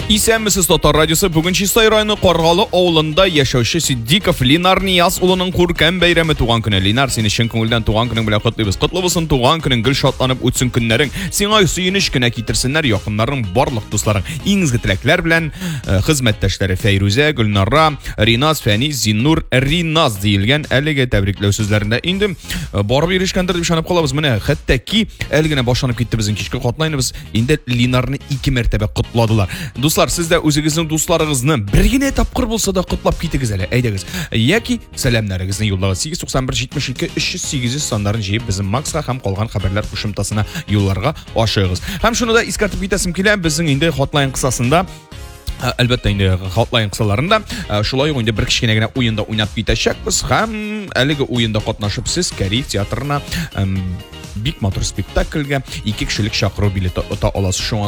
Исәнмесез, Татар радиосы. Бүген Чистай районы Каргалы авылында яшәүче Сиддиков Линар Нияз улының күркәм бәйрәме туган көне. Линар, сине чын күңелдән туган көнең белән котлыйбыз. Котлы булсын туган көнең, гел шатланып үтсен көннәрең. Сиңа сөенеч кенә китерсеннәр якыннарың, барлык дусларың. Иң изге теләкләр белән хезмәттәшләре Фәйрүзә, Гөлнара, Риназ, Фәниз, Зиннур, Риназ диелгән әлеге тәбрикләү сүзләрендә инде барып ирешкәндер дип ышанып калабыз. Менә хәтта ки әлегенә башланып китте безнең кичке котлайныбыз. Инде Линарны 2 мәртәбә котладылар. Дуслар, сез дә үзегезнең дусларыгызны бер генә тапкыр булса да котлап китегез әле. Әйдәгез. Яки сәламнарыгызны юллагыз. 891-72-308 саннарын җыеп безнең Макска һәм калган хәбәрләр кушымтасына юлларга ашыгыз. Һәм шуны да искәртеп китәсем килә, безнең инде хотлайн кысасында әлбәттә инде хотлайн кысаларында шулай ук инде бер кичкенә генә уенда уйнап китәчәкбез һәм әлеге уенда катнашып сез Кәрим театрына бик матур спектакльгә 2 кешелек чакыру билеты ота аласыз. Шуңа